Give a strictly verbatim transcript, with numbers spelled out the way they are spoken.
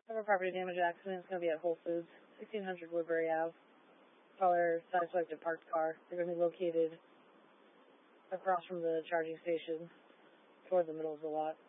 Cover property damage accident is going to be at Whole Foods, sixteen hundred Woodbury Avenue. Caller side selected parked car. They're going to be located across from the charging station toward the middle of the lot.